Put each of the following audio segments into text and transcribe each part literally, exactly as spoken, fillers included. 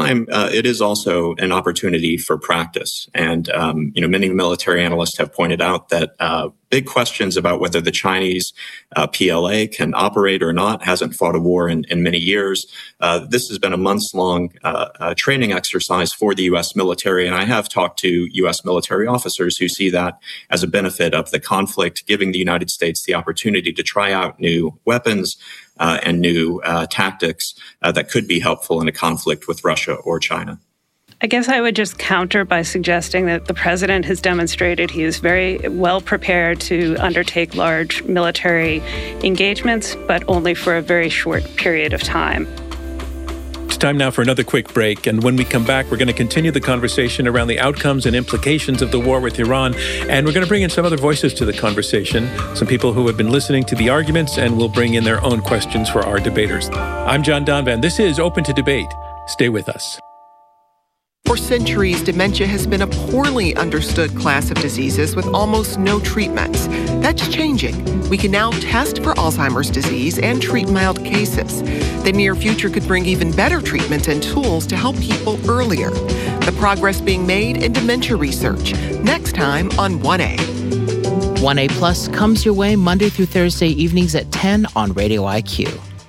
time, uh, it is also an opportunity for practice. And, um, you know, many military analysts have pointed out that uh, big questions about whether the Chinese uh, P L A can operate or not, hasn't fought a war in, in many years. Uh, this has been a months-long uh, uh, training exercise for the U S military, and I have talked to U S military officers who see that as a benefit of the conflict, giving the United States the opportunity to try out new weapons uh, and new uh, tactics uh, that could be helpful in a conflict with Russia or China. I guess I would just counter by suggesting that the president has demonstrated he is very well prepared to undertake large military engagements, but only for a very short period of time. It's time now for another quick break, and when we come back, we're going to continue the conversation around the outcomes and implications of the war with Iran, and we're going to bring in some other voices to the conversation, some people who have been listening to the arguments, and will bring in their own questions for our debaters. I'm John Donvan. This is Open to Debate. Stay with us. For centuries, dementia has been a poorly understood class of diseases with almost no treatments. That's changing. We can now test for Alzheimer's disease and treat mild cases. The near future could bring even better treatments and tools to help people earlier. The progress being made in dementia research. Next time on one A. one A Plus comes your way Monday through Thursday evenings at ten on Radio I Q.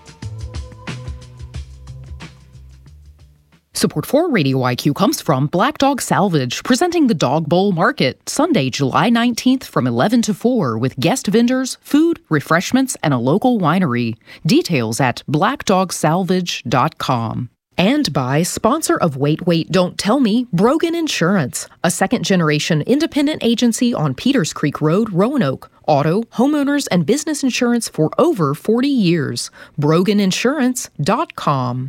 Support for Radio I Q comes from Black Dog Salvage, presenting the Dog Bowl Market, Sunday, July nineteenth from eleven to four, with guest vendors, food, refreshments, and a local winery. Details at black dog salvage dot com. And by sponsor of Wait, Wait, Don't Tell Me, Brogan Insurance, a second-generation independent agency on Peters Creek Road, Roanoke. Auto, homeowners, and business insurance for over forty years. brogan insurance dot com.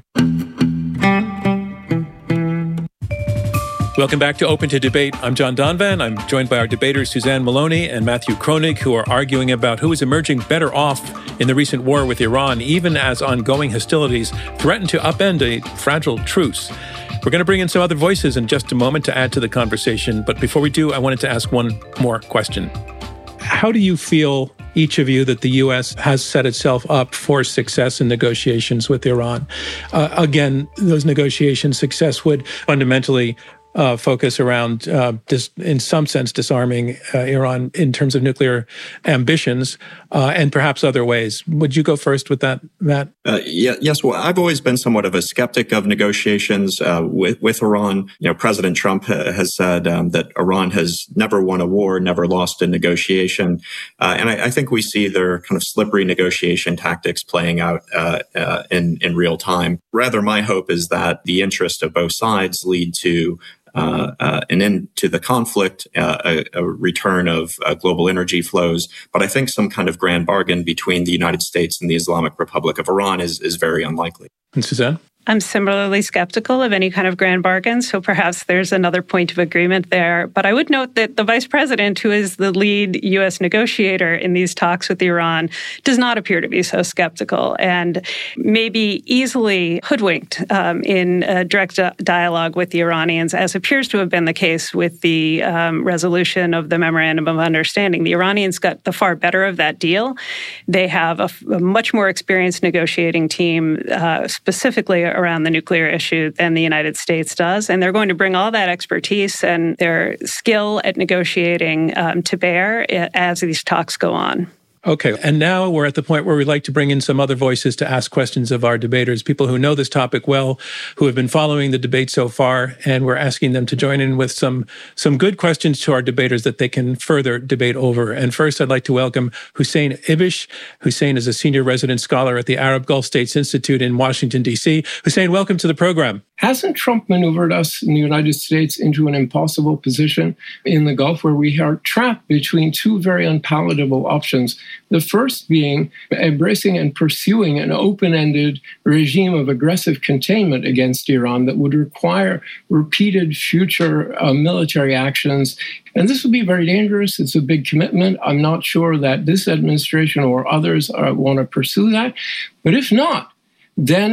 Welcome back to Open to Debate. I'm John Donvan. I'm joined by our debaters Suzanne Maloney and Matthew Kronig, who are arguing about who is emerging better off in the recent war with Iran, even as ongoing hostilities threaten to upend a fragile truce. We're going to bring in some other voices in just a moment to add to the conversation. But before we do, I wanted to ask one more question. How do you feel, each of you, that the U S has set itself up for success in negotiations with Iran? Uh, again, those negotiations' success would fundamentally Uh, focus around, uh, dis- in some sense, disarming uh, Iran in terms of nuclear ambitions uh, and perhaps other ways. Would you go first with that, Matt? Uh, yeah, yes. Well, I've always been somewhat of a skeptic of negotiations uh, with, with Iran. You know, President Trump ha- has said um, that Iran has never won a war, never lost a negotiation. Uh, and I, I think we see their kind of slippery negotiation tactics playing out uh, uh, in, in real time. Rather, my hope is that the interest of both sides lead to Uh, uh, an end to the conflict, uh, a, a return of uh, global energy flows. But I think some kind of grand bargain between the United States and the Islamic Republic of Iran is, is very unlikely. And Suzanne? I'm similarly skeptical of any kind of grand bargain, so perhaps there's another point of agreement there. But I would note that the vice president, who is the lead U S negotiator in these talks with Iran, does not appear to be so skeptical and may be easily hoodwinked um, in a direct dialogue with the Iranians, as appears to have been the case with the um, resolution of the Memorandum of Understanding. The Iranians got the far better of that deal. They have a, a much more experienced negotiating team, uh, specifically around the nuclear issue than the United States does. And they're going to bring all that expertise and their skill at negotiating um, to bear as these talks go on. Okay, and now we're at the point where we'd like to bring in some other voices to ask questions of our debaters, people who know this topic well, who have been following the debate so far, and we're asking them to join in with some some good questions to our debaters that they can further debate over. And first, I'd like to welcome Hussein Ibish. Hussein is a senior resident scholar at the Arab Gulf States Institute in Washington, D C. Hussein, welcome to the program. Hasn't Trump maneuvered us in the United States into an impossible position in the Gulf where we are trapped between two very unpalatable options? The first being embracing and pursuing an open-ended regime of aggressive containment against Iran that would require repeated future uh, military actions. And this would be very dangerous. It's a big commitment. I'm not sure that this administration or others uh, want to pursue that. But if not, then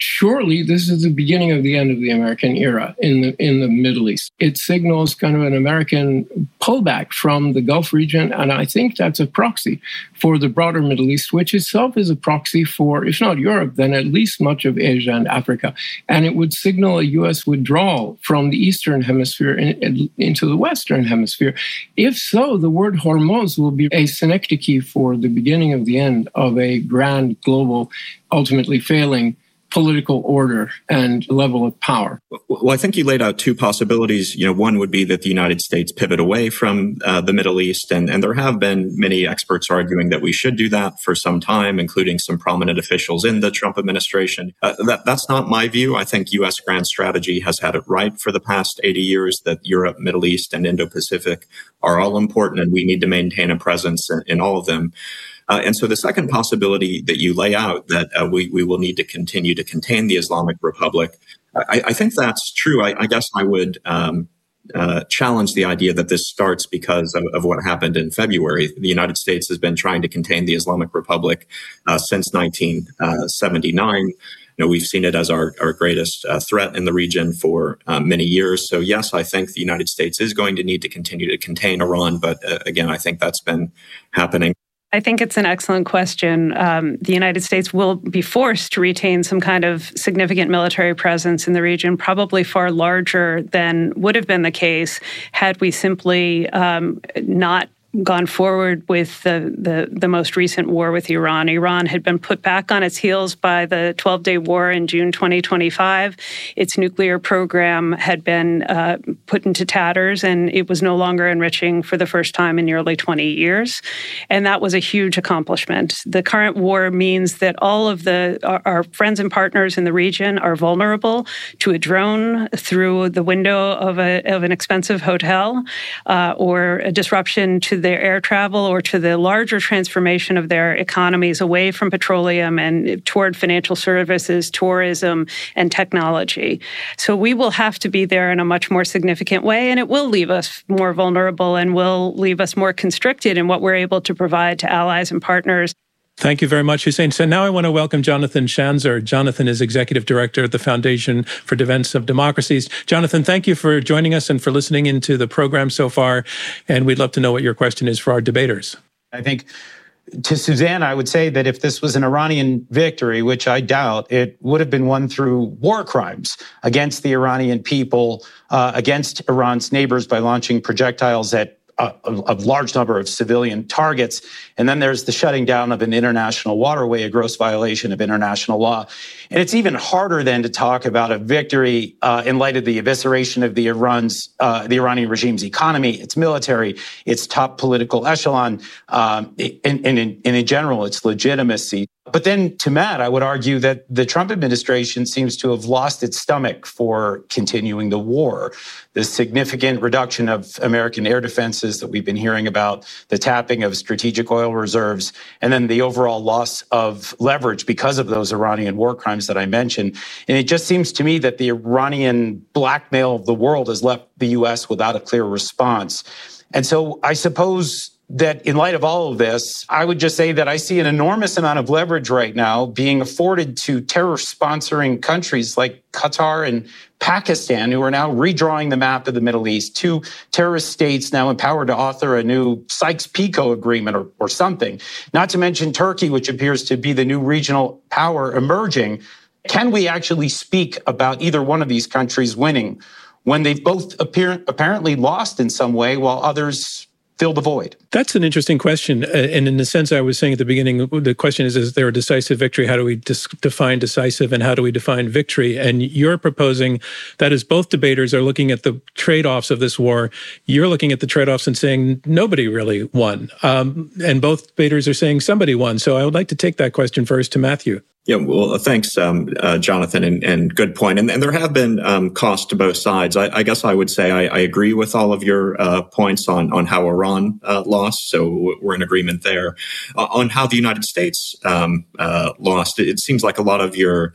surely this is the beginning of the end of the American era in the in the Middle East. It signals kind of an American pullback from the Gulf region, and I think that's a proxy for the broader Middle East, which itself is a proxy for, if not Europe, then at least much of Asia and Africa. And it would signal a U S withdrawal from the Eastern Hemisphere in, in, into the Western Hemisphere. If so, the word Hormuz will be a synecdoche for the beginning of the end of a grand global, ultimately failing political order and level of power. Well, I think you laid out two possibilities. You know, one would be that the United States pivot away from uh, the Middle East, and, and there have been many experts arguing that we should do that for some time, including some prominent officials in the Trump administration. Uh, that, that's not my view. I think U S grand strategy has had it right for the past eighty years that Europe, Middle East, and Indo-Pacific are all important, and we need to maintain a presence in, in all of them. Uh, and so the second possibility that you lay out, that uh, we, we will need to continue to contain the Islamic Republic, I, I think that's true. I, I guess I would um, uh, challenge the idea that this starts because of, of what happened in February. The United States has been trying to contain the Islamic Republic uh, since nineteen seventy-nine. You know, we've seen it as our, our greatest uh, threat in the region for uh, many years. So yes, I think the United States is going to need to continue to contain Iran. But uh, again, I think that's been happening. I think it's an excellent question. Um, the United States will be forced to retain some kind of significant military presence in the region, probably far larger than would have been the case had we simply um, not gone forward with the, the, the most recent war with Iran. Iran had been put back on its heels by the twelve-day war in June twenty twenty-five. Its nuclear program had been uh, put into tatters, and it was no longer enriching for the first time in nearly twenty years. And that was a huge accomplishment. The current war means that all of the our, our friends and partners in the region are vulnerable to a drone through the window of, a, of an expensive hotel uh, or a disruption to their air travel or to the larger transformation of their economies away from petroleum and toward financial services, tourism, and technology. So we will have to be there in a much more significant way, and it will leave us more vulnerable and will leave us more constricted in what we're able to provide to allies and partners. Thank you very much, Hussein. So now I want to welcome Jonathan Schanzer. Jonathan is Executive Director at the Foundation for Defense of Democracies. Jonathan, thank you for joining us and for listening into the program so far. And we'd love to know what your question is for our debaters. I think to Suzanne, I would say that if this was an Iranian victory, which I doubt, it would have been won through war crimes against the Iranian people, uh, against Iran's neighbors by launching projectiles at A, a large number of civilian targets. And then there's the shutting down of an international waterway, a gross violation of international law. And it's even harder then to talk about a victory uh, in light of the evisceration of the Iran's, uh, the Iranian regime's economy, its military, its top political echelon, um, and, and, in, and in general, its legitimacy. But then to Matt, I would argue that the Trump administration seems to have lost its stomach for continuing the war. The significant reduction of American air defenses that we've been hearing about, the tapping of strategic oil reserves, and then the overall loss of leverage because of those Iranian war crimes that I mentioned. And it just seems to me that the Iranian blackmail of the world has left the U S without a clear response. And so I suppose that in light of all of this, I would just say that I see an enormous amount of leverage right now being afforded to terror-sponsoring countries like Qatar and Pakistan, who are now redrawing the map of the Middle East, two terrorist states now empowered to author a new Sykes-Picot agreement or, or something, not to mention Turkey, which appears to be the new regional power emerging. Can we actually speak about either one of these countries winning when they've both appear, apparently lost in some way while others fill the void? That's an interesting question. And in the sense I was saying at the beginning, the question is, is there a decisive victory? How do we dis- define decisive and how do we define victory? And you're proposing that as both debaters are looking at the trade-offs of this war, you're looking at the trade-offs and saying nobody really won. Um, and both debaters are saying somebody won. So I would like to take that question first to Matthew. Yeah, well, thanks, um, uh, Jonathan, and, and good point. And, and there have been um, costs to both sides. I, I guess I would say I, I agree with all of your uh, points on on how Iran uh, lost, so we're in agreement there. Uh, on how the United States um, uh, lost, it seems like a lot of your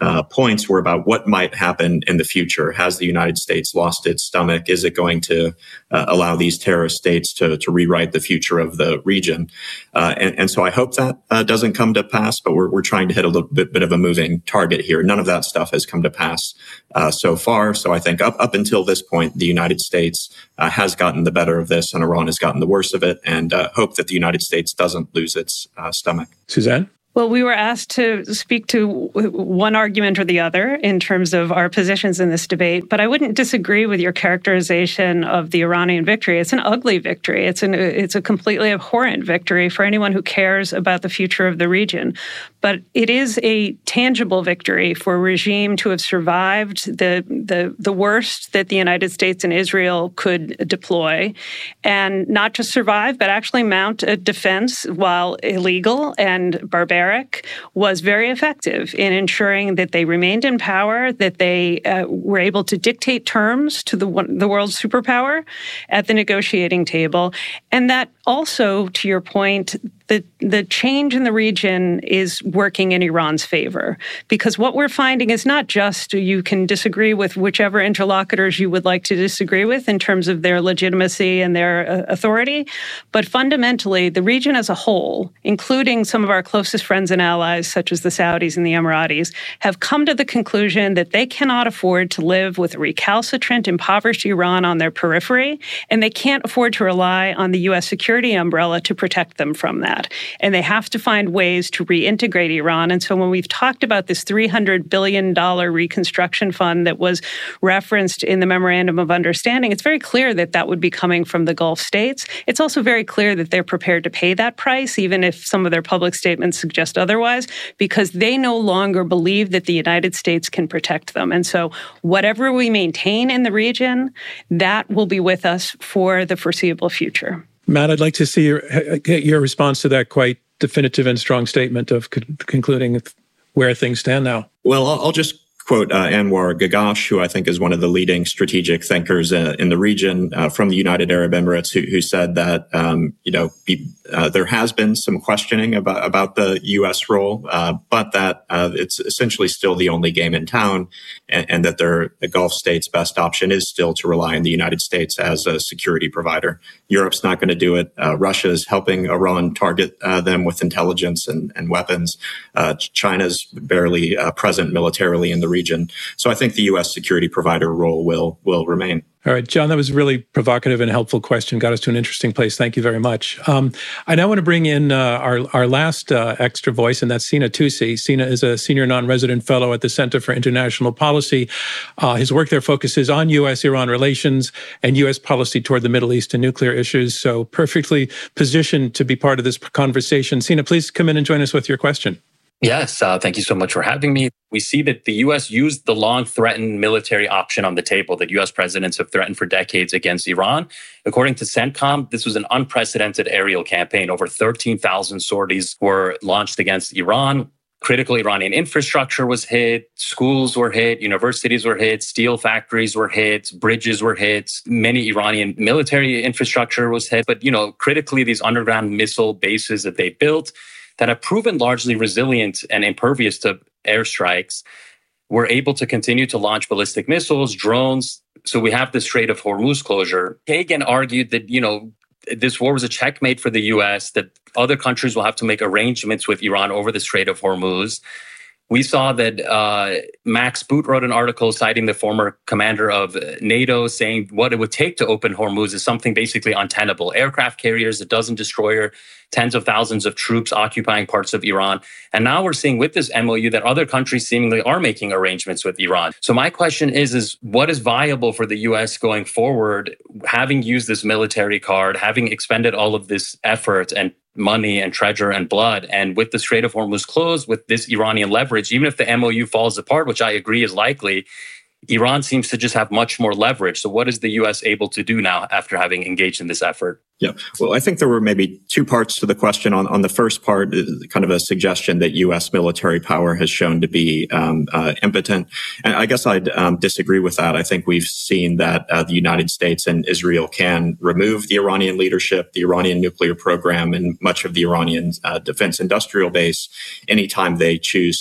uh, points were about what might happen in the future. Has the United States lost its stomach? Is it going to uh, allow these terrorist states to, to rewrite the future of the region? Uh, and, and so I hope that uh, doesn't come to pass, but we're, we're trying to hit a little bit, bit of a moving target here. None of that stuff has come to pass uh, so far. So I think up, up until this point, the United States uh, has gotten the better of this and Iran has gotten the worst of it, and uh, hope that the United States doesn't lose its uh, stomach. Suzanne? Well, we were asked to speak to one argument or the other in terms of our positions in this debate, but I wouldn't disagree with your characterization of the Iranian victory. It's an ugly victory. It's an it's a completely abhorrent victory for anyone who cares about the future of the region. But it is a tangible victory for a regime to have survived the the the worst that the United States and Israel could deploy, and not just survive, but actually mount a defense while illegal and barbaric. Was very effective in ensuring that they remained in power, that they uh, were able to dictate terms to the, the world's superpower at the negotiating table. And that also, to your point, the, the change in the region is working in Iran's favor. Because what we're finding is not just you can disagree with whichever interlocutors you would like to disagree with in terms of their legitimacy and their uh, authority, but fundamentally, the region as a whole, including some of our closest friends and allies, such as the Saudis and the Emiratis, have come to the conclusion that they cannot afford to live with a recalcitrant, impoverished Iran on their periphery, and they can't afford to rely on the U S security umbrella to protect them from that. And they have to find ways to reintegrate Iran. And so when we've talked about this three hundred billion dollars reconstruction fund that was referenced in the Memorandum of Understanding, it's very clear that that would be coming from the Gulf states. It's also very clear that they're prepared to pay that price, even if some of their public statements suggest otherwise, because they no longer believe that the United States can protect them. And so whatever we maintain in the region, that will be with us for the foreseeable future. Matt, I'd like to see your, get your response to that quite definitive and strong statement of con- concluding where things stand now. Well, I'll, I'll just quote uh, Anwar Gagash, who I think is one of the leading strategic thinkers uh, in the region uh, from the United Arab Emirates, who, who said that, um, you know, be, uh, there has been some questioning about, about the U S role, uh, but that uh, it's essentially still the only game in town, and, and that their, the Gulf states' best option is still to rely on the United States as a security provider. Europe's not going to do it. Uh, Russia is helping Iran target uh, them with intelligence and, and weapons. Uh, China's barely uh, present militarily in the region. So I think the U S security provider role will will remain. All right, John, that was a really provocative and helpful question. Got us to an interesting place. Thank you very much. Um, I now want to bring in uh, our, our last uh, extra voice, and that's Sina Tusi. Sina is a senior non-resident fellow at the Center for International Policy. Uh, his work there focuses on U S Iran relations and U S policy toward the Middle East and nuclear issues, so perfectly positioned to be part of this conversation. Sina, please come in and join us with your question. Yes, uh, thank you so much for having me. We see that the U S used the long-threatened military option on the table that U S presidents have threatened for decades against Iran. According to CENTCOM, this was an unprecedented aerial campaign. Over thirteen thousand sorties were launched against Iran. Critical Iranian infrastructure was hit, schools were hit, universities were hit, steel factories were hit, bridges were hit, many Iranian military infrastructure was hit. But, you know, critically, these underground missile bases that they built that have proven largely resilient and impervious to airstrikes were able to continue to launch ballistic missiles, drones. So we have the Strait of Hormuz closure. Kagan argued that, you know, this war was a checkmate for the U S, that other countries will have to make arrangements with Iran over the Strait of Hormuz. We saw that uh, Max Boot wrote an article citing the former commander of NATO saying what it would take to open Hormuz is something basically untenable. Aircraft carriers, a dozen destroyer, tens of thousands of troops occupying parts of Iran. And now we're seeing with this M O U that other countries seemingly are making arrangements with Iran. So my question is, is what is viable for the U S going forward, having used this military card, having expended all of this effort and money and treasure and blood, and with the Strait of Hormuz closed, with this Iranian leverage, even if the M O U falls apart, which I agree is likely, Iran seems to just have much more leverage. So what is the U S able to do now after having engaged in this effort? Yeah, well, I think there were maybe two parts to the question. On, on the first part, kind of a suggestion that U S military power has shown to be um, uh, impotent. And I guess I'd um, disagree with that. I think we've seen that uh, the United States and Israel can remove the Iranian leadership, the Iranian nuclear program, and much of the Iranian uh, defense industrial base anytime they choose to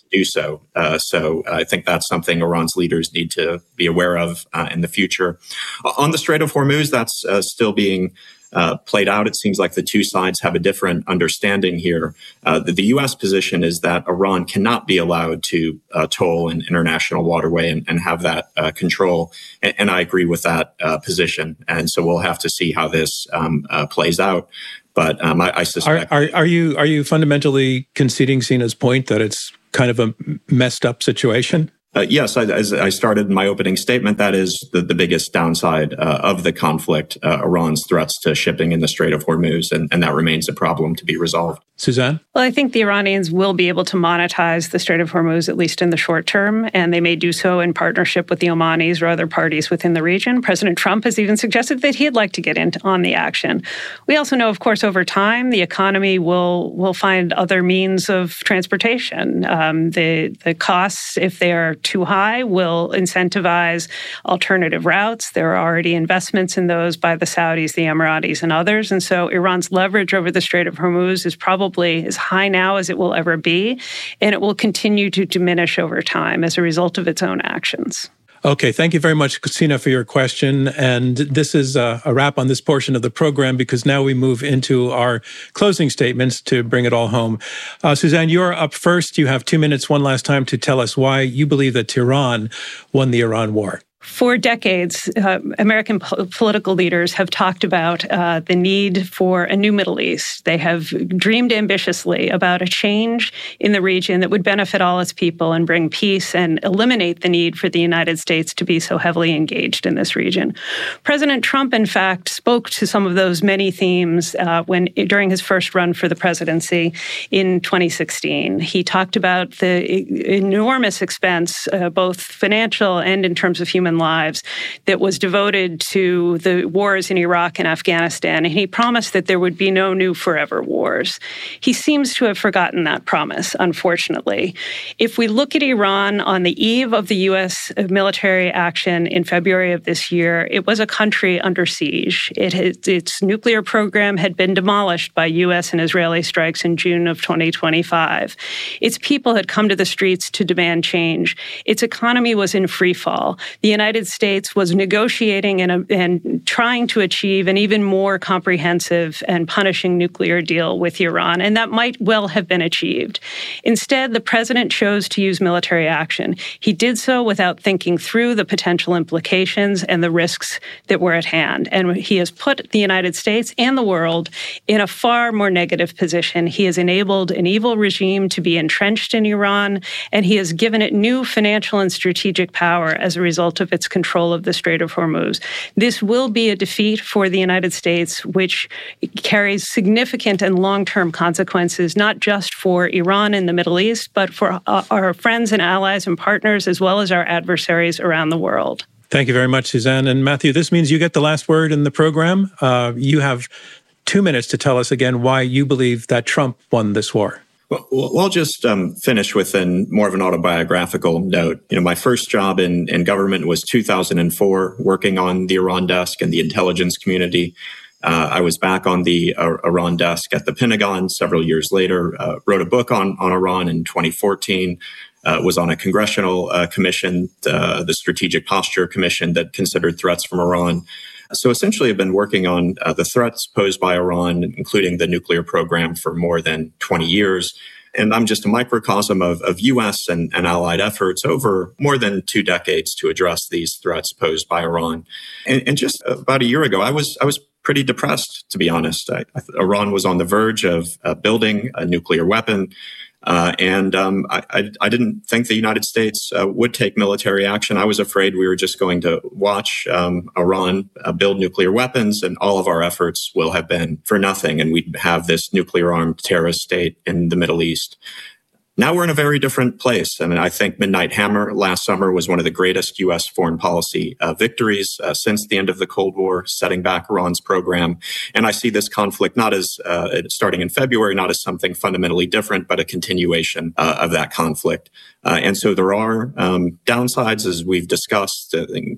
do so. Uh, so I think that's something Iran's leaders need to be aware of uh, in the future. On the Strait of Hormuz, that's uh, still being Uh, played out. It seems like the two sides have a different understanding here. Uh, the, the U S position is that Iran cannot be allowed to uh, toll an international waterway and, and have that uh, control. And, and I agree with that uh, position. And so we'll have to see how this um, uh, plays out. But um, I, I suspect. Are, are, are you are you fundamentally conceding Sina's point that it's kind of a messed up situation? Uh, yes, I, as I started in my opening statement, that is the, the biggest downside uh, of the conflict, uh, Iran's threats to shipping in the Strait of Hormuz, and, and that remains a problem to be resolved. Suzanne? Well, I think the Iranians will be able to monetize the Strait of Hormuz, at least in the short term, and they may do so in partnership with the Omanis or other parties within the region. President Trump has even suggested that he'd like to get in on the action. We also know, of course, over time, the economy will will find other means of transportation. Um, the, the costs, if they are too high, will incentivize alternative routes. There are already investments in those by the Saudis, the Emiratis, and others. And so Iran's leverage over the Strait of Hormuz is probably as high now as it will ever be, and it will continue to diminish over time as a result of its own actions. Okay, thank you very much, Sina, for your question. And this is a, a wrap on this portion of the program, because now we move into our closing statements to bring it all home. Uh, Suzanne, you're up first. You have two minutes one last time to tell us why you believe that Tehran won the Iran war. For decades, uh, American po- political leaders have talked about uh, the need for a new Middle East. They have dreamed ambitiously about a change in the region that would benefit all its people and bring peace and eliminate the need for the United States to be so heavily engaged in this region. President Trump, in fact, spoke to some of those many themes uh, when during his first run for the presidency in twenty sixteen. He talked about the enormous expense, uh, both financial and in terms of human lives, that was devoted to the wars in Iraq and Afghanistan, and he promised that there would be no new forever wars. He seems to have forgotten that promise, unfortunately. If we look at Iran on the eve of the U S military action in February of this year, it was a country under siege. It has, its nuclear program had been demolished by U S and Israeli strikes in June of twenty twenty-five. Its people had come to the streets to demand change. Its economy was in free fall. The United States was negotiating and, and trying to achieve an even more comprehensive and punishing nuclear deal with Iran, and that might well have been achieved. Instead, the president chose to use military action. He did so without thinking through the potential implications and the risks that were at hand, and he has put the United States and the world in a far more negative position. He has enabled an evil regime to be entrenched in Iran, and he has given it new financial and strategic power as a result of its control of the Strait of Hormuz. This will be a defeat for the United States, which carries significant and long-term consequences, not just for Iran in the Middle East, but for uh, our friends and allies and partners, as well as our adversaries around the world. Thank you very much, Suzanne. And Matthew, this means you get the last word in the program. Uh, you have two minutes to tell us again why you believe that Trump won this war. Well, I'll just um, finish with an, more of an autobiographical note. You know, my first job in, in government was two thousand four, working on the Iran desk and the intelligence community. Uh, I was back on the uh, Iran desk at the Pentagon several years later, uh, wrote a book on, on Iran in twenty fourteen, uh, was on a congressional uh, commission, uh, the Strategic Posture Commission, that considered threats from Iran. So essentially, I've been working on uh, the threats posed by Iran, including the nuclear program, for more than twenty years. And I'm just a microcosm of, of U S and, and allied efforts over more than two decades to address these threats posed by Iran. And, and just about a year ago, I was I was pretty depressed, to be honest. I, I, Iran was on the verge of uh, building a nuclear weapon. Uh, and um, I, I, I didn't think the United States uh, would take military action. I was afraid we were just going to watch um, Iran uh, build nuclear weapons, and all of our efforts will have been for nothing, and we'd have this nuclear-armed terrorist state in the Middle East. Now we're in a very different place. I mean, I think Midnight Hammer last summer was one of the greatest U S foreign policy uh, victories uh, since the end of the Cold War, setting back Iran's program. And I see this conflict not as, uh, starting in February, not as something fundamentally different, but a continuation uh, of that conflict. Uh, and so there are um, downsides, as we've discussed, uh,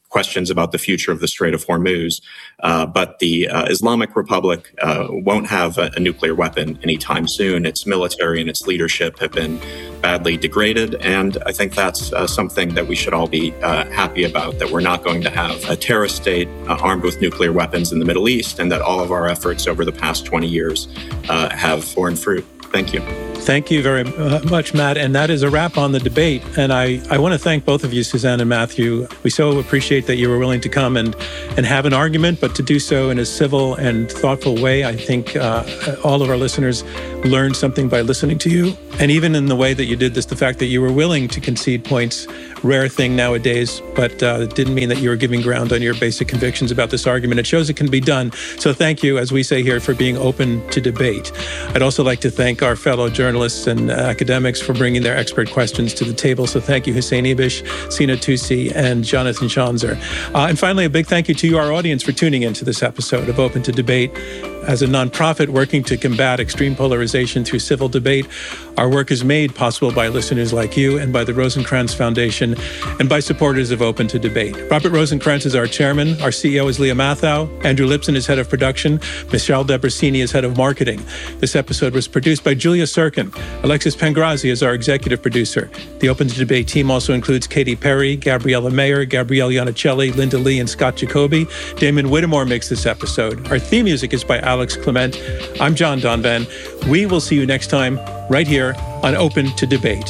questions about the future of the Strait of Hormuz. Uh, but the uh, Islamic Republic uh, won't have a, a nuclear weapon anytime soon. Its military and its leadership have been badly degraded, and I think that's uh, something that we should all be uh, happy about, that we're not going to have a terrorist state uh, armed with nuclear weapons in the Middle East, and that all of our efforts over the past twenty years uh, have borne fruit. Thank you. Thank you very much, Matt. And that is a wrap on the debate. And I, I want to thank both of you, Suzanne and Matthew. We so appreciate that you were willing to come and, and have an argument, but to do so in a civil and thoughtful way. I think uh, all of our listeners learned something by listening to you. And even in the way that you did this, the fact that you were willing to concede points, rare thing nowadays, but uh, it didn't mean that you were giving ground on your basic convictions about this argument. It shows it can be done. So thank you, as we say here, for being open to debate. I'd also like to thank our fellow journalists and academics for bringing their expert questions to the table. So thank you, Hussein Ibish, Sina Tusi, and Jonathan Schanzer. Uh, and finally, a big thank you to our audience for tuning into this episode of Open to Debate. As a nonprofit working to combat extreme polarization through civil debate, our work is made possible by listeners like you and by the Rosencrantz Foundation and by supporters of Open to Debate. Robert Rosencrantz is our chairman. Our C E O is Leah Mathau. Andrew Lipson is head of production. Michelle Debrasini is head of marketing. This episode was produced by Julia Sirkin. Alexis Pengrazi is our executive producer. The Open to Debate team also includes Katy Perry, Gabriella Mayer, Gabrielle Iannicelli, Linda Lee, and Scott Jacoby. Damon Whittemore makes this episode. Our theme music is by Alex Clement. I'm John Donvan. We will see you next time right here on Open to Debate.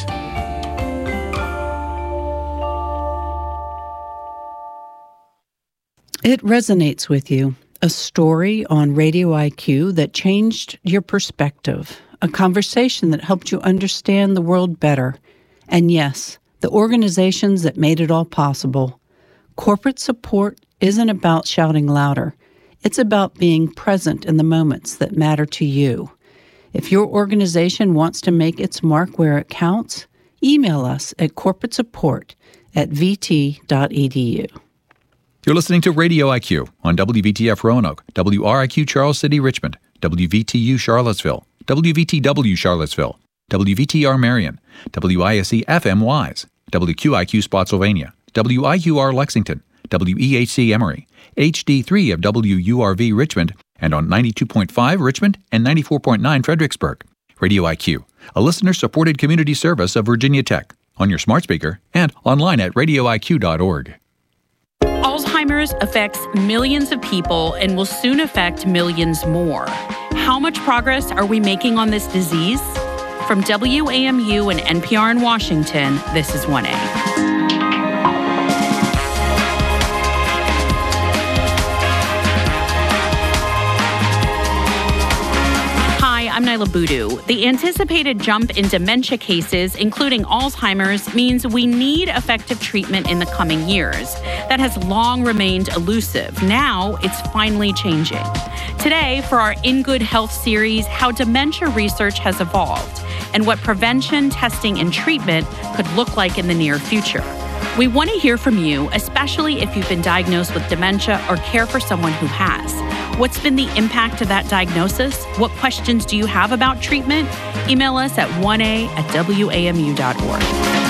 It resonates with you. A story on Radio I Q that changed your perspective. A conversation that helped you understand the world better. And yes, the organizations that made it all possible. Corporate support isn't about shouting louder. It's about being present in the moments that matter to you. If your organization wants to make its mark where it counts, email us at corporate support at v t dot e d u. You're listening to Radio I Q on W V T F Roanoke, W R I Q Charles City Richmond, W V T U Charlottesville, W V T W Charlottesville, W V T R Marion, W I S E F M Wise, W Q I Q Spotsylvania, W I Q R Lexington, W E H C Emory, H D three of W U R V Richmond, and on ninety-two point five Richmond and ninety-four point nine Fredericksburg. Radio I Q, a listener-supported community service of Virginia Tech, on your smart speaker and online at radio I Q dot org. Alzheimer's affects millions of people and will soon affect millions more. How much progress are we making on this disease? From W A M U and N P R in Washington, this is one A. I'm Nyla Boodoo. The anticipated jump in dementia cases, including Alzheimer's, means we need effective treatment in the coming years. That has long remained elusive. Now it's finally changing. Today, for our In Good Health series, how dementia research has evolved and what prevention, testing, and treatment could look like in the near future. We want to hear from you, especially if you've been diagnosed with dementia or care for someone who has. What's been the impact of that diagnosis? What questions do you have about treatment? Email us at one a at w a m u dot org.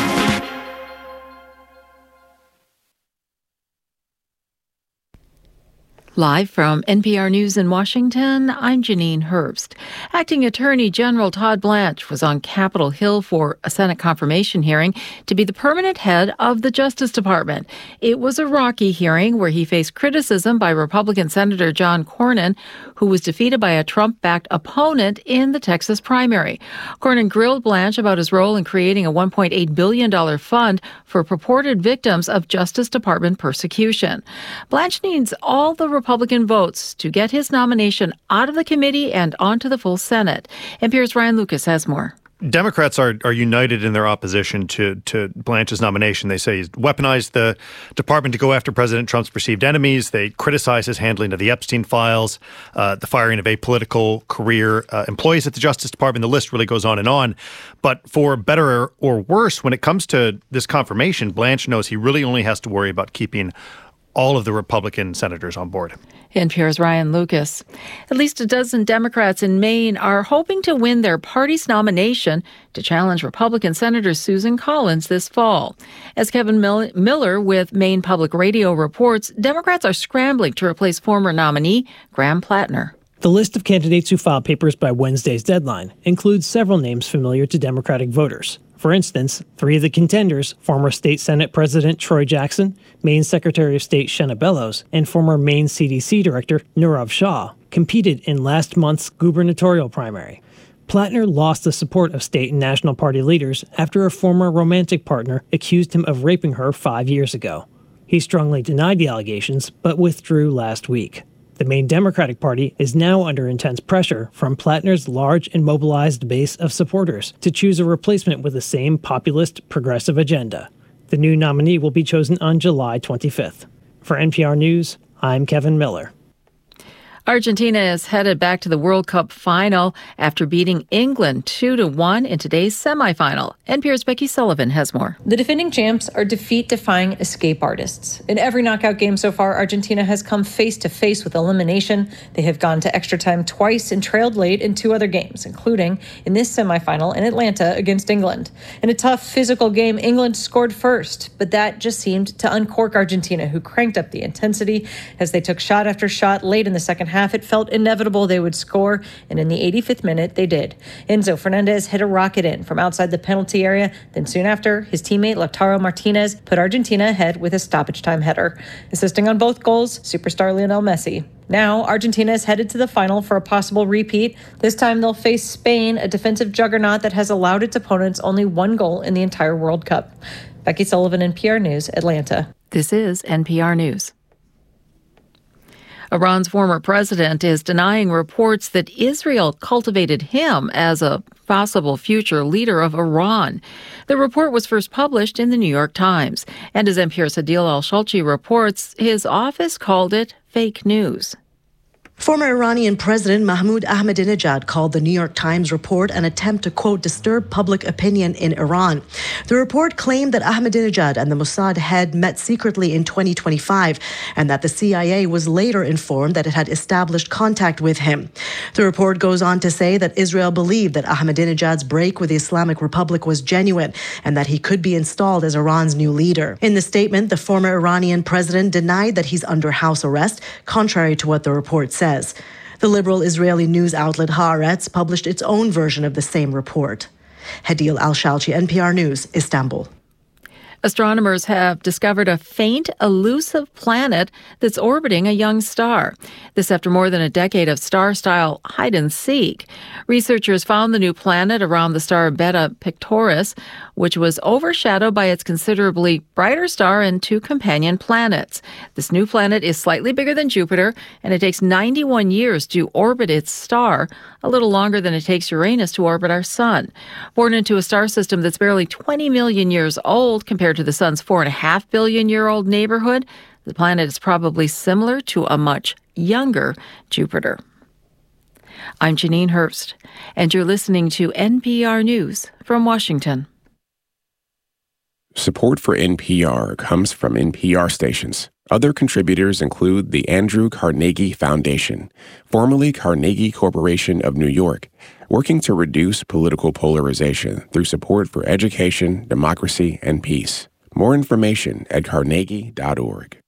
Live from N P R News in Washington, I'm Janine Herbst. Acting Attorney General Todd Blanche was on Capitol Hill for a Senate confirmation hearing to be the permanent head of the Justice Department. It was a rocky hearing where he faced criticism by Republican Senator John Cornyn, who was defeated by a Trump-backed opponent in the Texas primary. Cornyn grilled Blanche about his role in creating a one point eight billion dollars fund for purported victims of Justice Department persecution. Blanche needs all the Republican votes to get his nomination out of the committee and onto the full Senate. N P R's Ryan Lucas has more. Democrats are are united in their opposition to, to Blanche's nomination. They say he's weaponized the department to go after President Trump's perceived enemies. They criticize his handling of the Epstein files, uh, the firing of apolitical career uh, employees at the Justice Department. The list really goes on and on. But for better or worse, when it comes to this confirmation, Blanche knows he really only has to worry about keeping all of the Republican senators on board. N P R's Ryan Lucas. At least a dozen Democrats in Maine are hoping to win their party's nomination to challenge Republican Senator Susan Collins this fall. As Kevin Mil- Miller with Maine Public Radio reports, Democrats are scrambling to replace former nominee Graham Plattner. The list of candidates who filed papers by Wednesday's deadline includes several names familiar to Democratic voters. For instance, three of the contenders, former State Senate President Troy Jackson, Maine Secretary of State Shenna Bellows, and former Maine C D C Director Nirav Shah, competed in last month's gubernatorial primary. Plattner lost the support of state and national party leaders after a former romantic partner accused him of raping her five years ago. He strongly denied the allegations, but withdrew last week. The Maine Democratic Party is now under intense pressure from Plattner's large and mobilized base of supporters to choose a replacement with the same populist, progressive agenda. The new nominee will be chosen on July twenty-fifth. For N P R News, I'm Kevin Miller. Argentina is headed back to the World Cup final after beating England two to one in today's semifinal. N P R's Becky Sullivan has more. The defending champs are defeat-defying escape artists. In every knockout game so far, Argentina has come face-to-face with elimination. They have gone to extra time twice and trailed late in two other games, including in this semifinal in Atlanta against England. In a tough physical game, England scored first, but that just seemed to uncork Argentina, who cranked up the intensity as they took shot after shot late in the second half. It felt inevitable they would score, and in the eighty-fifth minute, they did. Enzo Fernandez hit a rocket in from outside the penalty area. Then soon after, his teammate Lautaro Martinez put Argentina ahead with a stoppage time header. Assisting on both goals, superstar Lionel Messi. Now, Argentina is headed to the final for a possible repeat. This time, they'll face Spain, a defensive juggernaut that has allowed its opponents only one goal in the entire World Cup. Becky Sullivan, N P R News, Atlanta. This is N P R News. Iran's former president is denying reports that Israel cultivated him as a possible future leader of Iran. The report was first published in the New York Times. And as N P R's Adil Al-Shalchi reports, his office called it fake news. Former Iranian President Mahmoud Ahmadinejad called the New York Times report an attempt to, quote, disturb public opinion in Iran. The report claimed that Ahmadinejad and the Mossad head met secretly in twenty twenty-five and that the C I A was later informed that it had established contact with him. The report goes on to say that Israel believed that Ahmadinejad's break with the Islamic Republic was genuine and that he could be installed as Iran's new leader. In the statement, the former Iranian president denied that he's under house arrest, contrary to what the report said. The liberal Israeli news outlet Haaretz published its own version of the same report. Adil Al-Shalchi, N P R News, Istanbul. Astronomers have discovered a faint, elusive planet that's orbiting a young star. This after more than a decade of star-style hide-and-seek. Researchers found the new planet around the star Beta Pictoris, which was overshadowed by its considerably brighter star and two companion planets. This new planet is slightly bigger than Jupiter, and it takes ninety-one years to orbit its star, a little longer than it takes Uranus to orbit our sun. Born into a star system that's barely twenty million years old compared to the sun's four and a half billion year old neighborhood, the planet is probably similar to a much younger Jupiter. I'm Janine Herbst, and you're listening to N P R News from Washington. Support for N P R comes from N P R stations. Other contributors include the Andrew Carnegie Foundation, formerly Carnegie Corporation of New York, working to reduce political polarization through support for education, democracy, and peace. More information at carnegie dot org.